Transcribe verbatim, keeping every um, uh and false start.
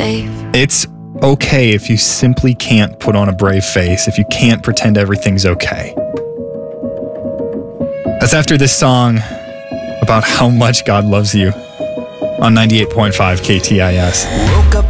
safe. It's okay if you simply can't put on a brave face, if you can't pretend everything's okay. That's after this song about how much God loves you on ninety-eight point five K T I S. Woke up